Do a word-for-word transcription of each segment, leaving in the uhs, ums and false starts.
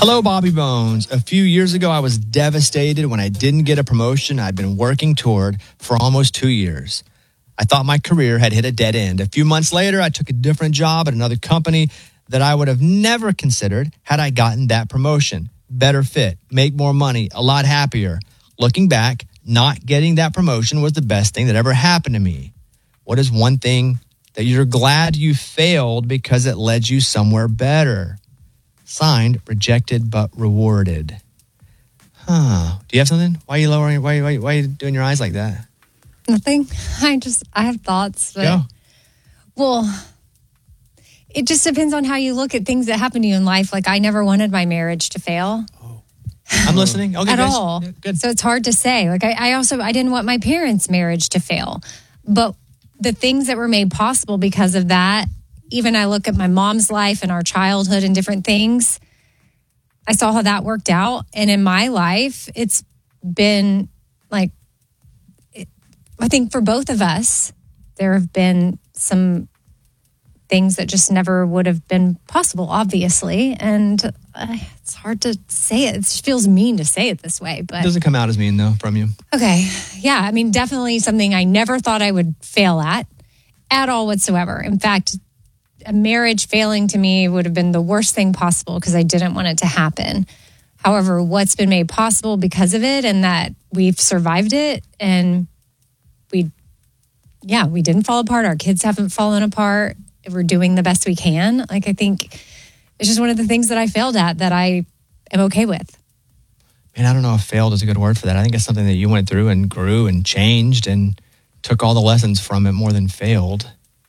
Hello, Bobby Bones. A few years ago, I was devastated when I didn't get a promotion I'd been working toward for almost two years. I thought my career had hit a dead end. A few months later, I took a different job at another company that I would have never considered had I gotten that promotion. Better fit, make more money, a lot happier. Looking back, not getting that promotion was the best thing that ever happened to me. What is one thing that you're glad you failed because it led you somewhere better? Signed, rejected but rewarded. Huh. Do you have something? Why are you lowering? Why, why, why are you doing your eyes like that? Nothing. I just, I have thoughts. But, Go. Well, it just depends on how you look at things that happen to you in life. Like, I never wanted my marriage to fail. Oh. I'm listening. Okay, at guys. all. Yeah, good. So it's hard to say. Like, I, I also, I didn't want my parents' marriage to fail. But the things that were made possible because of that, even I look at my mom's life and our childhood and different things, I saw how that worked out. And in my life, it's been like, it, I think for both of us, there have been some things that just never would have been possible, obviously. And uh, it's hard to say it. It just feels mean to say it this way. But It doesn't come out as mean, though, from you. Okay. Yeah. I mean, definitely something I never thought I would fail at, at all whatsoever. In fact, a marriage failing to me would have been the worst thing possible because I didn't want it to happen. However, what's been made possible because of it and that we've survived it and we, yeah, we didn't fall apart. Our kids haven't fallen apart. We're doing the best we can. Like, I think it's just one of the things that I failed at that I am okay with. Man, I don't know if failed is a good word for that. I think it's something that you went through and grew and changed and took all the lessons from it more than failed.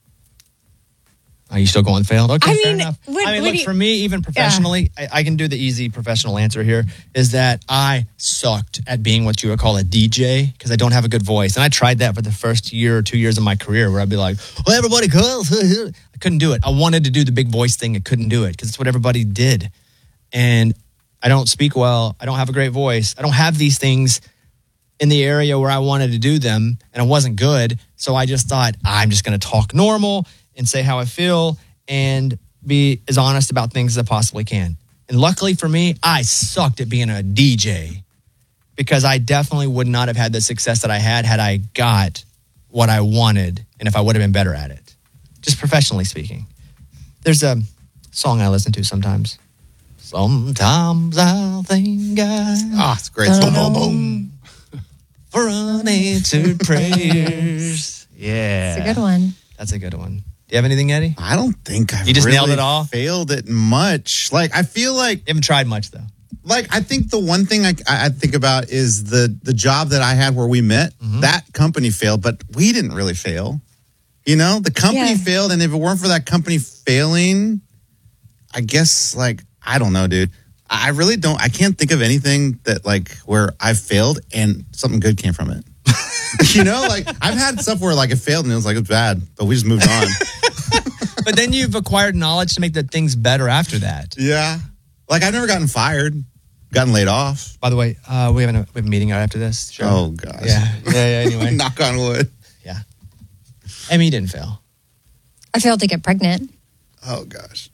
Are you still going failed? Okay, I fair mean, enough. what- I mean, what look, do you- for me, even professionally, I, I can do the easy professional answer here, is that I sucked at being what you would call a D J because I don't have a good voice. And I tried that for the first year or two years of my career where I'd be like, well, everybody calls. I couldn't do it. I wanted to do the big voice thing. I couldn't do it because it's what everybody did. And I don't speak well. I don't have a great voice. I don't have these things in the area where I wanted to do them, and I wasn't good. So I just thought, I'm just going to talk normal and say how I feel and be as honest about things as I possibly can. And luckily for me, I sucked at being a D J because I definitely would not have had the success that I had had I got what I wanted and if I would have been better at it, just professionally speaking. There's a song I listen to sometimes. Sometimes I'll think I... Ah, it's a great song. Boom, boom. For unanswered prayers. Yeah. It's a good one. That's a good one. Do you have anything, Eddie? I don't think I've You just really nailed it all? failed it much. Like, I feel like, You haven't tried much, though. like I think the one thing I, I think about is the the job that I had where we met. Mm-hmm. That company failed, but we didn't really fail. You know, the company Yeah. failed, and if it weren't for that company failing, I guess, like, I don't know, dude. I really don't. I can't think of anything that, like, where I failed and something good came from it. You know, like, I've had stuff where, like, it failed and it was like, it's bad, but we just moved on. But then you've acquired knowledge to make the things better after that. Yeah. Like, I've never gotten fired, gotten laid off. By the way, uh, we, have a, we have a meeting right after this. Sure. Oh, gosh. Yeah. Yeah, yeah, anyway. Knock on wood. Yeah. I mean, you didn't fail. I failed to get pregnant. Oh, gosh.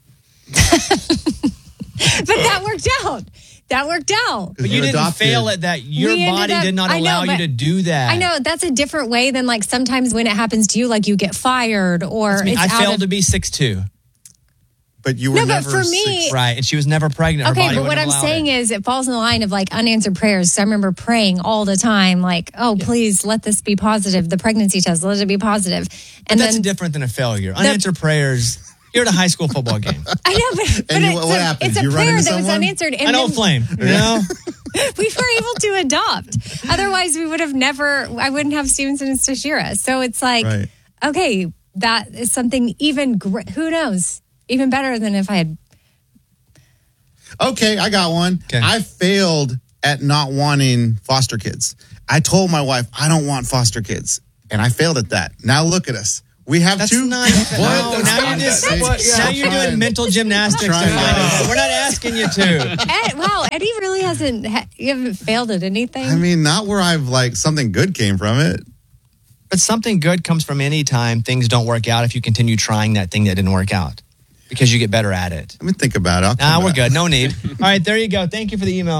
But that worked out. That worked out. But you You're didn't adopted. fail at that. Your We ended body up- did not I know, allow you but- to do that. I know that's a different way than like sometimes when it happens to you, like you get fired or I, mean, it's I out failed of, to be six two. But you were No, but never for me- six- Right. And she was never pregnant. Her Okay, body but what wouldn't I'm allow saying it. is it falls in the line of like unanswered prayers. So I remember praying all the time, like, oh, please let this be positive. The pregnancy test, let it be positive. But And that's then different than a failure. Unanswered prayers. You're at a high school football game. I know, but, but you- it's, what a, happens? it's a You run prayer into that was someone? unanswered. And An old then flame. You know? we were able to adopt. Otherwise, we would have never, I wouldn't have Stevenson and Stashira. So it's like, Right. okay, that is something even, gr- who knows, even better than if I had. Okay, I got one. Okay. I failed at not wanting foster kids. I told my wife, I don't want foster kids. And I failed at that. Now look at us. We have That's two. not. What? No, That's now not- you're just. that's- what- yeah, now I'm you're doing trying. mental gymnastics. I'm trying. to find it. We're not asking you to. Ed, wow, Eddie really hasn't, ha- you haven't failed at anything. I mean, not where I've, like, something good came from it. But something good comes from any time things don't work out if you continue trying that thing that didn't work out. because you get better at it. Let me think about it. I'll Nah, come we're back. good. No need. All right, there you go. Thank you for the email.